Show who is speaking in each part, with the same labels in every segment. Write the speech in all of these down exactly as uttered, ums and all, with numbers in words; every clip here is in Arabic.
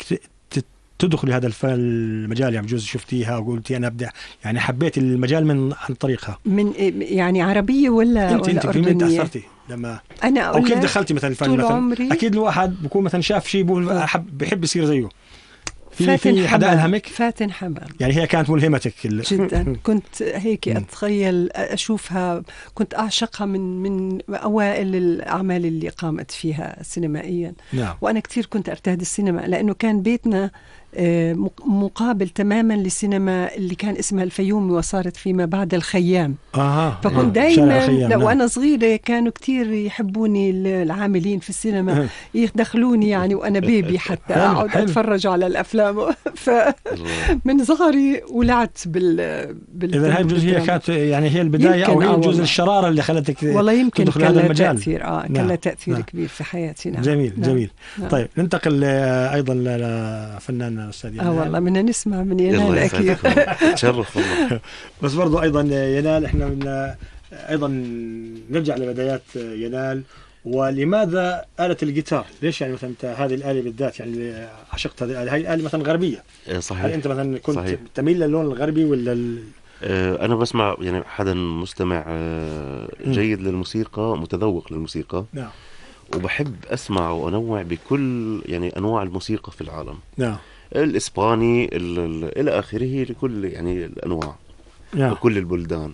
Speaker 1: تدخلي هذا المجال؟ يعني بجوز شفتيها وقلتي أنا أبدأ، يعني حبيت المجال من عن طريقها.
Speaker 2: من يعني عربية ولا
Speaker 1: أنت
Speaker 2: ولا
Speaker 1: أنت في من تأثرتي لما
Speaker 2: أنا
Speaker 1: أو كيف دخلتي مثلا الفن؟ مثلا أكيد الواحد بيكون مثلا شاف شيء بقول أحب بحب يصير زيه. في في حدا ألهمك؟
Speaker 2: فاتن حمام.
Speaker 1: يعني هي كانت ملهمتك
Speaker 2: جدا. كنت هيك أتخيل أشوفها، كنت أعشقها من من أوائل الأعمال اللي قامت فيها سينمائيا.
Speaker 1: نعم.
Speaker 2: وأنا كتير كنت أرتاد السينما، لأنه كان بيتنا مقابل تماما للسينما اللي كان اسمها الفيومي وصارت فيما بعد الخيام.
Speaker 1: آه.
Speaker 2: فكنت دايما لو أنا صغيرة كانوا كتير يحبوني العاملين في السينما يدخلوني يعني وأنا بيبي حتى أقعد أتفرج على الأفلام. فمن صغري ولعت بال بال
Speaker 1: إذا هاي بجوز هي كانت يعني هي البداية أو هي بجوز الشرارة اللي خلتك
Speaker 2: والله يمكن
Speaker 1: تدخل هذا المجال.
Speaker 2: تأثير آه
Speaker 1: نعم.
Speaker 2: كان له تأثير
Speaker 1: نعم.
Speaker 2: كبير في حياتي. نعم.
Speaker 1: جميل.
Speaker 2: نعم.
Speaker 1: جميل.
Speaker 2: نعم.
Speaker 1: طيب ننتقل أيضا لفنان أستاذ ينال.
Speaker 2: آه والله بدنا نسمع من ينال أكيد.
Speaker 3: تشرف والله.
Speaker 1: بس برضو أيضا ينال إحنا من أيضا نرجع لبدايات ينال، ولماذا آلة الجيتار؟ ليش يعني مثلا هذه الآلة بالذات يعني عشقت هذه الآلة؟ هاي الآلة مثلا غربية.
Speaker 3: صحيح.
Speaker 1: هل أنت مثلا كنت
Speaker 3: صحيح.
Speaker 1: تميل للون الغربي ولا ال...
Speaker 3: آه أنا بسمع يعني حدا مستمع آه جيد للموسيقى، متذوق للموسيقى.
Speaker 1: نعم.
Speaker 3: وبحب أسمع وأنوع بكل يعني أنواع الموسيقى في العالم.
Speaker 1: نعم.
Speaker 3: الإسباني إلى آخره، لكل يعني الأنواع.
Speaker 1: نعم.
Speaker 3: وكل البلدان.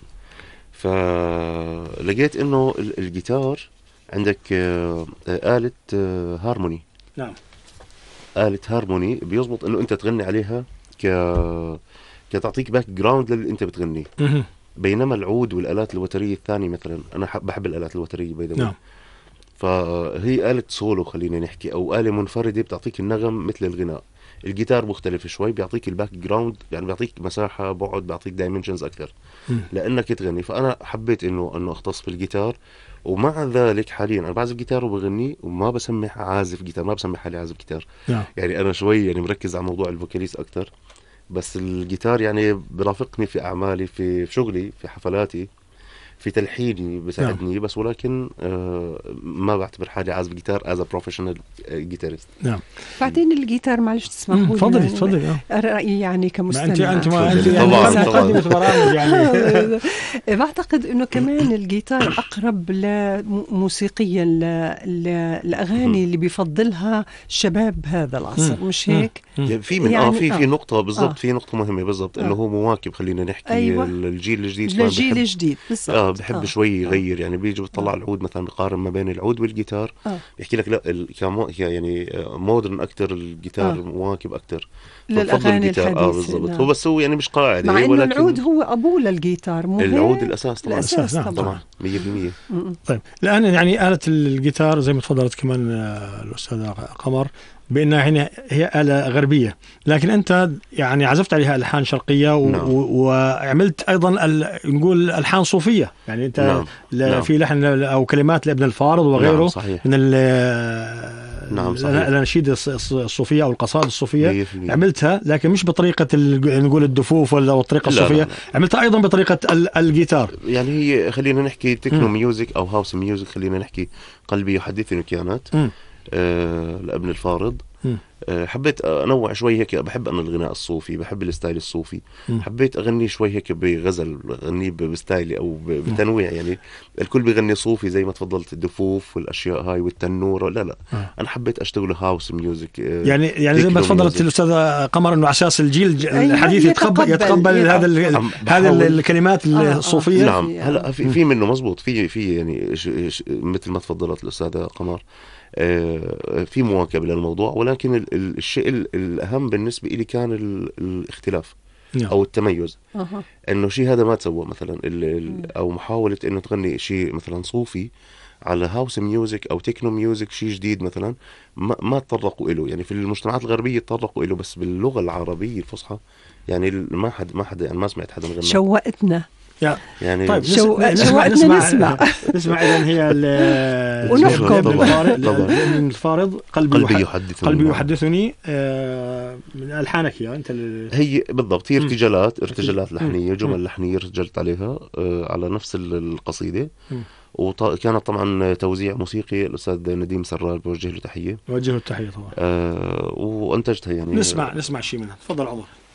Speaker 3: فلقيت إنه الجيتار عندك آلة هارموني.
Speaker 1: نعم.
Speaker 3: آلة هارموني بيضبط إنه أنت تغني عليها ك كتعطيك باك جراوند للي أنت بتغنيه. بينما العود والآلات الوترية الثانية مثلا، أنا بحب الآلات الوترية بيدوي.
Speaker 1: نعم.
Speaker 3: فهي آلة سولو خلينا نحكي، أو آلة منفردة بتعطيك النغم مثل الغناء. الجيتار مختلف شوي، بيعطيك الباك جراوند، يعني بيعطيك مساحة بعد، بيعطيك دايمنشنز أكثر م. لأنك تغني. فأنا حبيت إنه إنه أختص بالجيتار. ومع ذلك حاليا أنا بعزف جيتار وبغني، وما بسمح عازف جيتار، ما بسمح حالي عازف جيتار.
Speaker 1: نعم.
Speaker 3: يعني أنا شوي يعني مركز على موضوع الفوكاليست أكثر. بس الجيتار يعني برافقني في أعمالي، في شغلي، في حفلاتي، في تلحيني بساعدني. نعم. بس ولكن آه ما بعتبر حالي عازف جيتار as a professional جيتاريست.
Speaker 1: نعم.
Speaker 2: بعدين الجيتار معلش تسمحوا لي
Speaker 1: تفضلي تفضلي
Speaker 2: رأيي يعني كمستمع.
Speaker 1: انت انت ما انت يعني مقدمة برامج يعني.
Speaker 2: بعتقد انه كمان الجيتار اقرب لموسيقيا الاغاني اللي بيفضلها شباب هذا العصر، مش هيك؟
Speaker 3: في من يعني اه في في نقطة بالضبط. آه. في نقطة مهمة بالضبط. آه. انه هو مواكب، خلينا نحكي. أيوة. الجيل الجديد
Speaker 2: الجيل الجديد بالضبط.
Speaker 3: اه بحب آه. شوي يغير. يعني بيجي بيطلع آه. العود مثلا، بقارن ما بين العود والجيتار. آه. بيحكي لك لا الكامو يعني مودرن اكتر، الجيتار آه. مواكب اكتر
Speaker 2: للاغاني الحديثة.
Speaker 3: اه بالضبط. هو بس هو يعني مش قاعدة،
Speaker 2: مع انه العود هو ابوه للجيتار. مو
Speaker 3: العود الاساس طبعا.
Speaker 2: الاساس
Speaker 1: طبعا,
Speaker 2: طبعا.
Speaker 3: مية بالمية.
Speaker 1: طيب الان يعني آلة الجيتار زي ما تفضلت كمان الاستاذة قمر بأنها هنا هي آلة غربية، لكن أنت يعني عزفت عليها ألحان شرقية و... نعم. وعملت أيضا نقول ألحان صوفية. يعني أنت
Speaker 3: نعم.
Speaker 1: ل...
Speaker 3: نعم.
Speaker 1: في لحن أو كلمات لابن الفارض وغيره.
Speaker 3: نعم صحيح.
Speaker 1: من ال...
Speaker 3: نعم
Speaker 1: الأناشيد الصوفية أو القصائد الصوفية عملتها، لكن مش بطريقة ال... نقول الدفوف ولا الطريقة الصوفية. لا لا لا. عملتها أيضا بطريقة ال... الجيتار.
Speaker 3: يعني هي خلينا نحكي تكنو ميوزك أو هاوس ميوزك، خلينا نحكي قلبي يحدثني كانت آه لابن الفارض. آه حبيت أنوع شوي هيك. بحب أنا الغناء الصوفي، بحب الستايل الصوفي. م. حبيت أغني شوي هيك بغزل، أغني بستايلي أو بتنويع. يعني الكل بيغني صوفي زي ما تفضلت، الدفوف والأشياء هاي والتنور. لا لا آه. أنا حبيت أشتغل هاوس ميوزك. آه
Speaker 1: يعني يعني زي ما تفضلت الأستاذة قمر إنه أساس الجيل الحديث يتقبل يتقبل هذا هذا الكلمات الصوفية.
Speaker 3: آه. نعم. هلا في في منه مزبوط. في في يعني مثل ما تفضلت الأستاذة قمر في مواكبة للموضوع، ولكن الشيء الأهم بالنسبة لي كان الاختلاف أو التميز. أه. إنه شيء هذا ما تسوى مثلا، أو محاولة إنه تغني شيء مثلا صوفي على هاوس ميوزك أو تكنو ميوزك، شيء جديد مثلا ما ما تطرقوا إله. يعني في المجتمعات الغربية تطرقوا إله، بس باللغة العربية الفصحى يعني ما حد ما حد يعني ما سمعت حدا غنى.
Speaker 2: شوقتنا
Speaker 3: يعني
Speaker 1: طيب
Speaker 2: شو نسمع نسمع نسمع,
Speaker 1: نسمع إذن هي
Speaker 2: ونحكم
Speaker 1: من الفارض قلبي,
Speaker 3: قلبي يحدثني
Speaker 1: قلبي يحدثني من ألحانك يا أنت.
Speaker 3: هي بالضبط هي ارتجالات ارتجالات لحنية، جمل لحنية ارتجلت عليها على نفس القصيدة، وكانت طبعا توزيع موسيقي الأستاذ نديم سرال، بوجه له تحية،
Speaker 1: بوجه له التحية طبعا.
Speaker 3: آه وأنتجتها يعني.
Speaker 1: نسمع نسمع شيء منها، تفضل عمر.